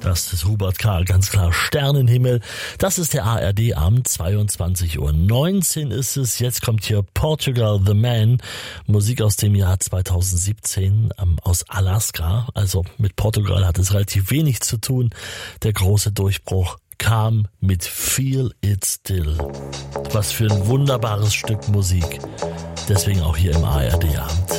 Das ist Hubert Karl, ganz klar Sternenhimmel. Das ist der ARD-Abend, 22:19 Uhr ist es. Jetzt kommt hier Portugal the Man, Musik aus dem Jahr 2017 aus Alaska. Also mit Portugal hat es relativ wenig zu tun. Der große Durchbruch kam mit Feel It Still. Was für ein wunderbares Stück Musik. Deswegen auch hier im ARD-Abend.